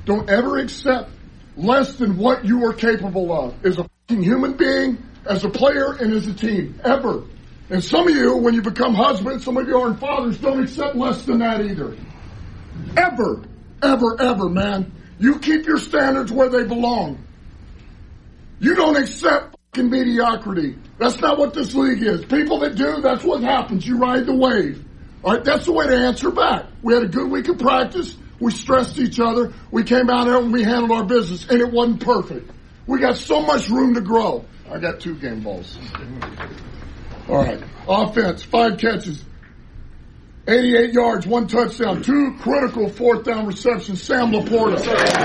Don't ever accept less than what you are capable of as a fucking human being, as a player, and as a team. Ever. And some of you, when you become husbands, some of you aren't fathers, don't accept less than that either. Ever. Ever, ever, man. You keep your standards where they belong. You don't accept fucking mediocrity. That's not what this league is. People that do, that's what happens. You ride the wave. All right, that's the way to answer back. We had a good week of practice. We stressed each other. We came out here and we handled our business, and it wasn't perfect. We got so much room to grow. I got 2 game balls. All right. Offense, 5 catches, 88 yards, 1 touchdown, 2 critical 4th down receptions. Sam Laporta.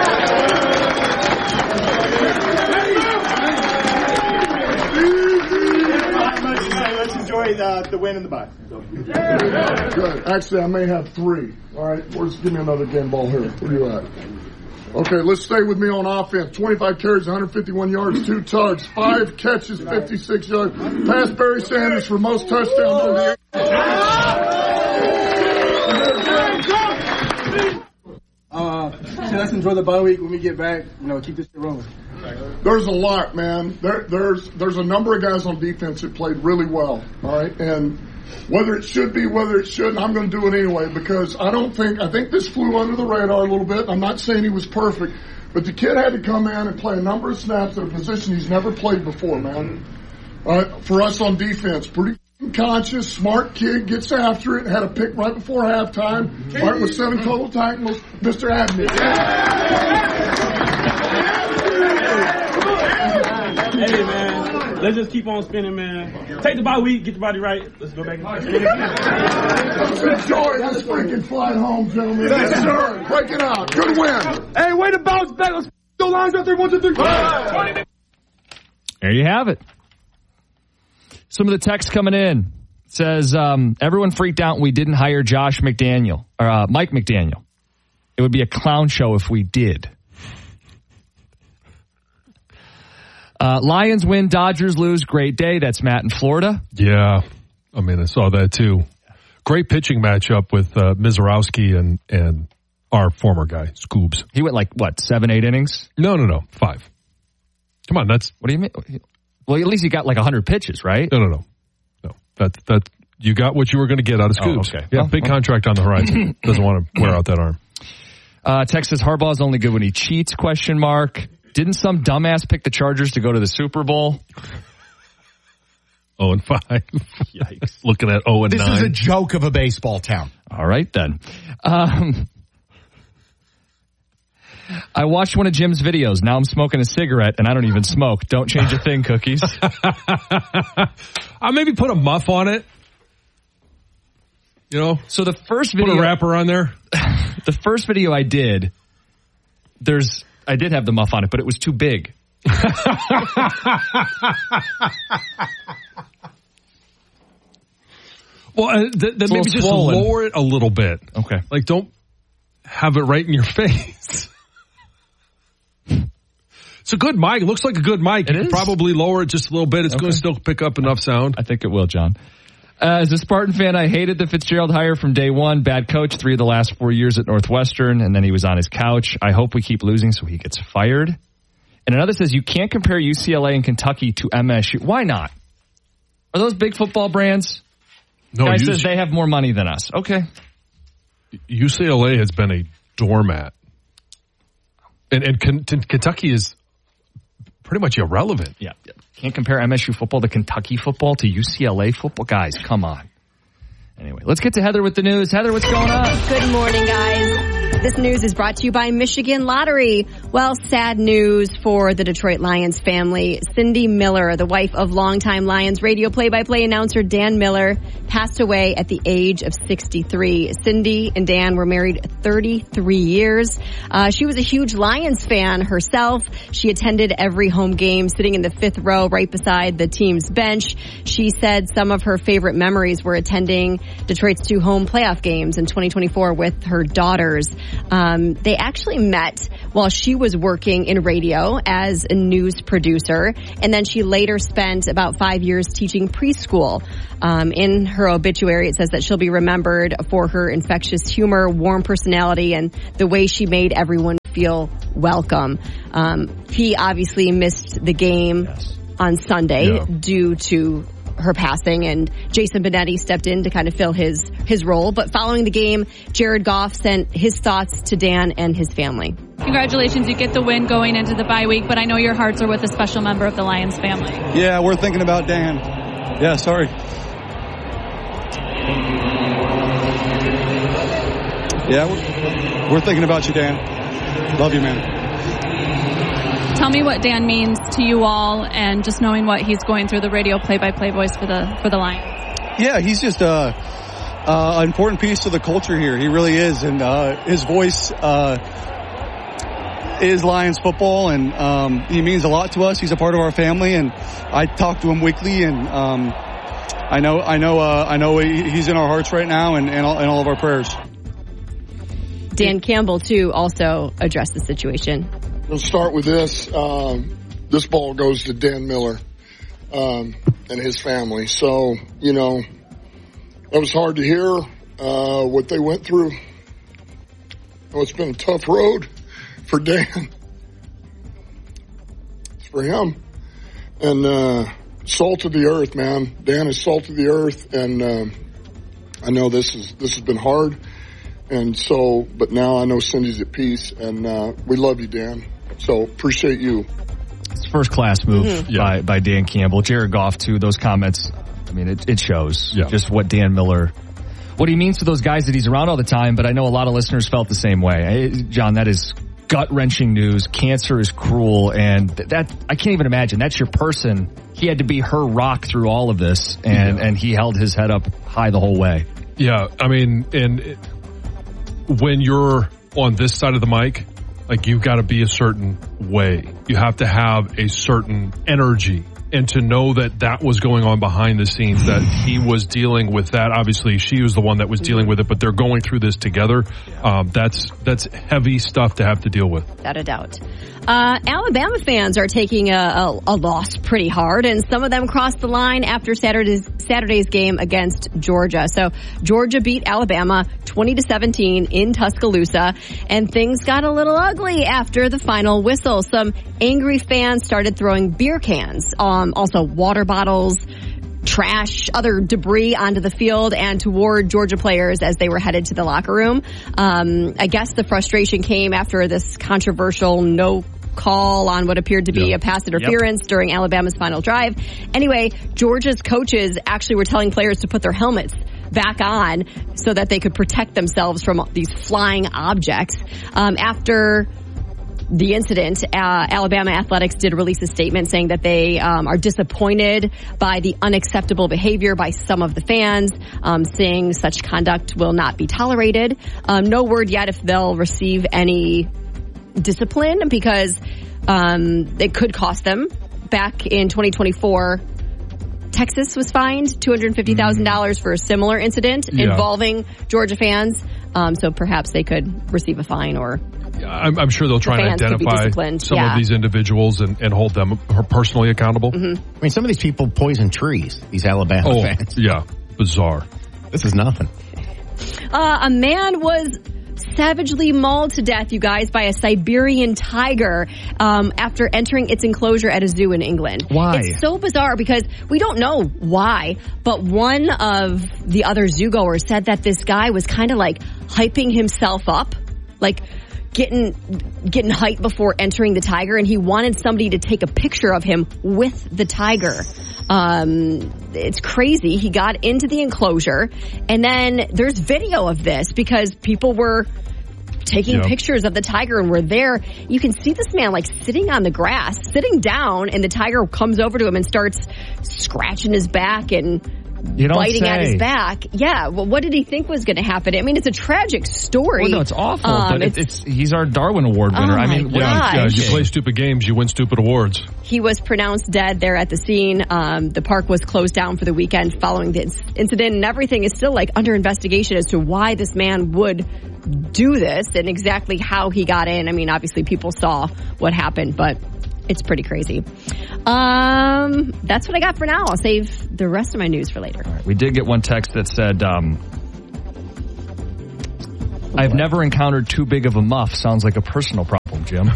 Let's enjoy the win in the bye. Good. Actually, I may have 3. All right. Give me another game ball here. Where you at? Okay, let's stay with me on offense. 25 carries, 151 yards, 2 tugs, 5 catches, 56 yards. Pass Barry Sanders for most touchdowns over the So let's enjoy the bye week when we get back. Keep this shit rolling. There's a lot, man. There's a number of guys on defense that played really well. All right, and whether it should be, whether it shouldn't, I'm going to do it anyway because I think this flew under the radar a little bit. I'm not saying he was perfect, but the kid had to come in and play a number of snaps at a position he's never played before, man. For us on defense, pretty conscious, smart kid, gets after it, had a pick right before halftime, right with 7 total tackles, Mr. Abney. Hey, man, let's just keep on spinning, man. Take the bye week, get your body right. Let's go back and spin it again. Let's enjoy this freaking flight home, gentlemen. Yes, sir. Break it out. Good win. Hey, way to bounce back. Let's go lines out there. 1, 2, 3. There you have it. Some of the text coming in says, everyone freaked out when we didn't hire Mike McDaniel. It would be a clown show if we did. Lions win, Dodgers lose. Great day. That's Matt in Florida. Yeah. I mean, I saw that too. Great pitching matchup with Mizorowski and our former guy, Scoobs. He went 7, 8 innings? No. 5. Come on, that's... What do you mean? Well, at least he got 100 pitches, right? No. That you got what you were going to get out of Scoobs. Oh, okay. Yeah, big contract on the horizon. Doesn't want to wear out that arm. Texas Harbaugh's only good when he cheats, ? Didn't some dumbass pick the Chargers to go to the Super Bowl? 0-5. Yikes. Looking at 0-9. This is a joke of a baseball town. All right, then. I watched one of Jim's videos. Now I'm smoking a cigarette, and I don't even smoke. Don't change a thing, Cookies. I'll maybe put a muff on it. So the first video... Put a wrapper on there. The first video I did, I did have the muff on it, but it was too big. Well, then maybe just lower it a little bit. Okay. Don't have it right in your face. It's a good mic. It looks like a good mic. You can probably lower it just a little bit. It's going to still pick up enough sound. I think it will, John. As a Spartan fan, I hated the Fitzgerald hire from day one. Bad coach, 3 of the last 4 years at Northwestern, and then he was on his couch. I hope we keep losing so he gets fired. And another says, you can't compare UCLA and Kentucky to MSU. Why not? Are those big football brands? No, Guy says they have more money than us. Okay. UCLA has been a doormat. And Kentucky is pretty much irrelevant. Yeah. Can't compare MSU football to Kentucky football to UCLA football. Guys, come on. Anyway, let's get to Heather with the news. Heather, what's going on? Good morning, guys. This news is brought to you by Michigan Lottery. Well, sad news for the Detroit Lions family. Cindy Miller, the wife of longtime Lions radio play-by-play announcer Dan Miller, passed away at the age of 63. Cindy and Dan were married 33 years. She was a huge Lions fan herself. She attended every home game, sitting in the 5th row right beside the team's bench. She said some of her favorite memories were attending Detroit's 2 home playoff games in 2024 with her daughters. They actually met while she was working in radio as a news producer, and then she later spent about 5 years teaching preschool. In her obituary, it says that she'll be remembered for her infectious humor, warm personality, and the way she made everyone feel welcome. He obviously missed the game on Sunday due to her passing, and Jason Benetti stepped in to kind of fill his role. But following the game, Jared Goff sent his thoughts to Dan and his family. Congratulations, you get the win going into the bye week, but I know your hearts are with a special member of the Lions family. Yeah, we're thinking about Dan. Yeah, sorry. Yeah, we're thinking about you, Dan. Love you, man. Tell me what Dan means to you all, and just knowing what he's going through, the radio play-by-play voice for the Lions. Yeah, he's just an important piece of the culture here. He really is, and his voice is Lions football, and he means a lot to us. He's a part of our family, and I talk to him weekly, and I know he's in our hearts right now, and all of our prayers. Dan Campbell too also addressed the situation. We'll start with this. This ball goes to Dan Miller and his family. So, it was hard to hear what they went through. It's been a tough road for Dan. It's for him. And salt of the earth, man. Dan is salt of the earth, and I know this has been hard. And so, but now I know Cindy's at peace, and we love you, Dan. So appreciate you. It's a first-class move by Dan Campbell. Jared Goff, too, those comments, I mean, it shows just what Dan Miller, what he means to those guys that he's around all the time, but I know a lot of listeners felt the same way. John, that is gut-wrenching news. Cancer is cruel, and that I can't even imagine. That's your person. He had to be her rock through all of this, and he held his head up high the whole way. Yeah, I mean, and when you're on this side of the mic, like, you've got to be a certain way. You have to have a certain energy. And to know that was going on behind the scenes, that he was dealing with that. Obviously, she was the one that was dealing with it, but they're going through this together. That's heavy stuff to have to deal with. Without a doubt. Alabama fans are taking a loss pretty hard, and some of them crossed the line after Saturday's game against Georgia. So Georgia beat Alabama 20-17 in Tuscaloosa, and things got a little ugly after the final whistle. Some angry fans started throwing beer cans, also water bottles, trash, other debris onto the field and toward Georgia players as they were headed to the locker room. I guess the frustration came after this controversial no call on what appeared to be a pass interference during Alabama's final drive. Anyway, Georgia's coaches actually were telling players to put their helmets back on so that they could protect themselves from these flying objects. After the incident, Alabama Athletics did release a statement saying that they are disappointed by the unacceptable behavior by some of the fans, saying such conduct will not be tolerated. No word yet if they'll receive any discipline, because it could cost them. Back in 2024, Texas was fined $250,000 for a similar incident involving Georgia fans. So perhaps they could receive a fine, or I'm sure they'll try and identify some of these individuals and hold them personally accountable. I mean, some of these people poison trees, these Alabama fans. Yeah, bizarre. This is nothing. A man was savagely mauled to death, you guys, by a Siberian tiger after entering its enclosure at a zoo in England. Why? It's so bizarre because we don't know why, but one of the other zoogoers said that this guy was kind of like hyping himself up, like getting hyped before entering the tiger, and he wanted somebody to take a picture of him with the tiger. It's crazy. He got into the enclosure, and then there's video of this because people were taking pictures of the tiger and were there. You can see this man like sitting on the grass, sitting down, and the tiger comes over to him and starts scratching his back and biting at his back. Yeah, well, what did he think was going to happen? I mean, it's a tragic story. Well, no, it's awful, but he's our Darwin Award winner. Oh, I mean, you play stupid games, you win stupid awards. He was pronounced dead there at the scene. The park was closed down for the weekend following the incident, and everything is still like under investigation as to why this man would do this and exactly how he got in. I mean, obviously people saw what happened, but it's pretty crazy. That's what I got for now. I'll save the rest of my news for later. All right, we did get one text that said, I've never encountered too big of a muff. Sounds like a personal problem. Jim.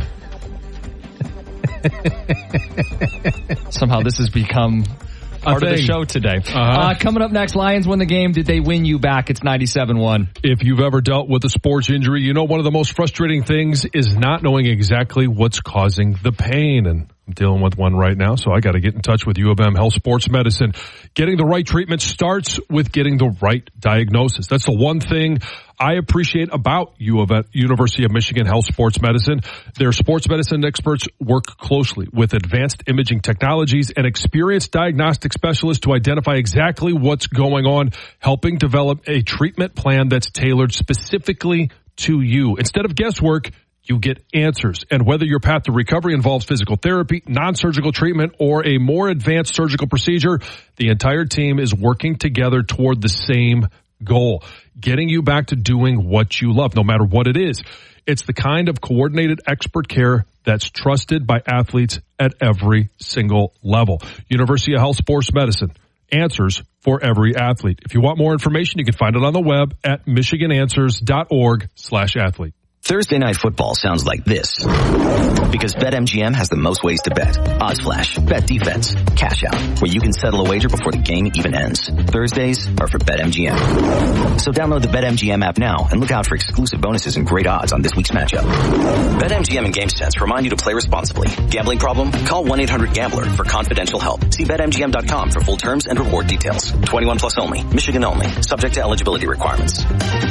Somehow this has become part of the show today. Coming up next, Lions win the game. Did they win you back? It's 97-1. If you've ever dealt with a sports injury, you know one of the most frustrating things is not knowing exactly what's causing the pain. And I'm dealing with one right now, so I got to get in touch with U of M Health Sports Medicine. Getting the right treatment starts with getting the right diagnosis. That's the one thing I appreciate about University of Michigan Health Sports Medicine. Their sports medicine experts work closely with advanced imaging technologies and experienced diagnostic specialists to identify exactly what's going on, helping develop a treatment plan that's tailored specifically to you. Instead of guesswork, you get answers. And whether your path to recovery involves physical therapy, non-surgical treatment, or a more advanced surgical procedure, the entire team is working together toward the same goal, getting you back to doing what you love, no matter what it is. It's the kind of coordinated expert care that's trusted by athletes at every single level. University of Health Sports Medicine. Answers for every athlete. If you want more information, you can find it on the web at michigananswers.org/athlete. Thursday Night Football sounds like this because BetMGM has the most ways to bet. Odds Flash, Bet Defense, Cash Out, where you can settle a wager before the game even ends. Thursdays are for BetMGM. So download the BetMGM app now and look out for exclusive bonuses and great odds on this week's matchup. BetMGM and GameSense remind you to play responsibly. Gambling problem? Call 1-800-GAMBLER for confidential help. See BetMGM.com for full terms and reward details. 21 plus only. Michigan only. Subject to eligibility requirements.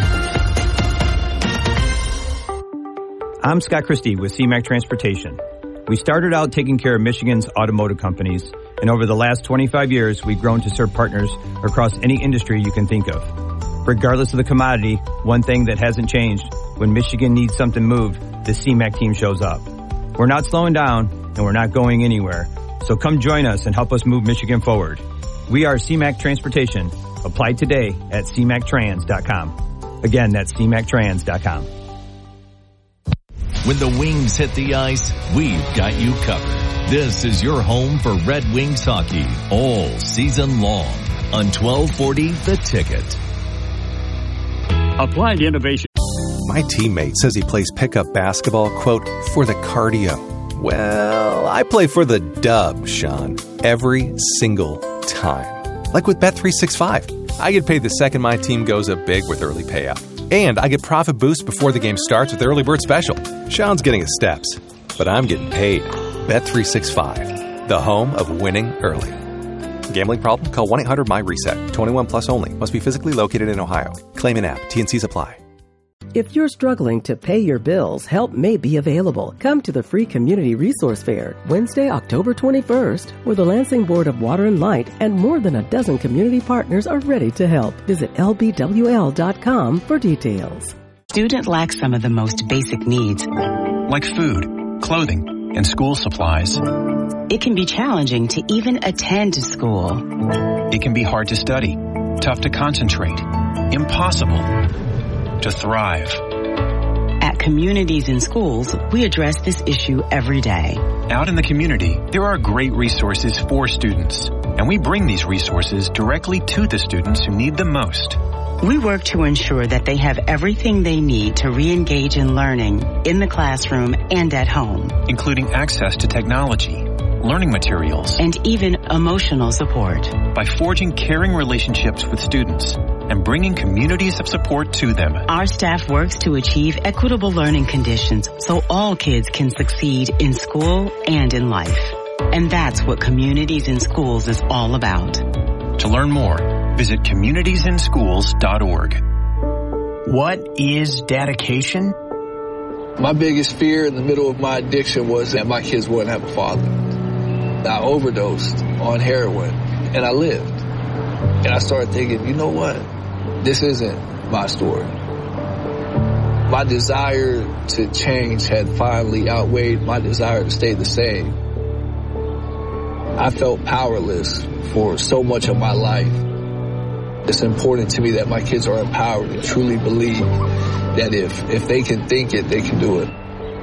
I'm Scott Christie with CMAC Transportation. We started out taking care of Michigan's automotive companies, and over the last 25 years, we've grown to serve partners across any industry you can think of. Regardless of the commodity, one thing that hasn't changed, when Michigan needs something moved, the CMAC team shows up. We're not slowing down, and we're not going anywhere, so come join us and help us move Michigan forward. We are CMAC Transportation. Apply today at cmactrans.com. Again, that's cmactrans.com. When the Wings hit the ice, we've got you covered. This is your home for Red Wings hockey all season long on 1240 The Ticket. Applied Innovation. My teammate says he plays pickup basketball, quote, for the cardio. Well, I play for the dub, Sean, every single time. Like with Bet365. I get paid the second my team goes up big with early payout. And I get profit boost before the game starts with the Early Bird Special. Sean's getting his steps, but I'm getting paid. Bet365, the home of winning early. Gambling problem? Call 1-800-MY-RESET. 21 plus only. Must be physically located in Ohio. Claim in app. T&Cs apply. If you're struggling to pay your bills, help may be available. Come to the free Community Resource Fair, Wednesday, October 21st, where the Lansing Board of Water and Light and more than a dozen community partners are ready to help. Visit lbwl.com for details. Students lack some of the most basic needs, like food, clothing, and school supplies. It can be challenging to even attend school. It can be hard to study, tough to concentrate, impossible to thrive. At Communities in Schools, we address this issue every day. Out in the community, there are great resources for students, and we bring these resources directly to the students who need them most. We work to ensure that they have everything they need to re-engage in learning in the classroom and at home, including access to technology, learning materials, and even emotional support. By forging caring relationships with students and bringing communities of support to them, our staff works to achieve equitable learning conditions so all kids can succeed in school and in life. And that's what Communities in Schools is all about. To learn more, visit communitiesinschools.org. What is dedication? My biggest fear in the middle of my addiction was that my kids wouldn't have a father. I overdosed on heroin, and I lived. And I started thinking, you know what? This isn't my story. My desire to change had finally outweighed my desire to stay the same. I felt powerless for so much of my life. It's important to me that my kids are empowered and truly believe that if they can think it, they can do it.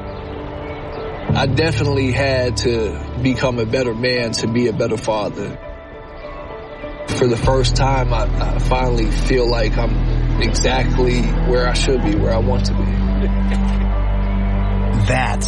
I definitely had to become a better man to be a better father. For the first time, I finally feel like I'm exactly where I should be, where I want to be. That's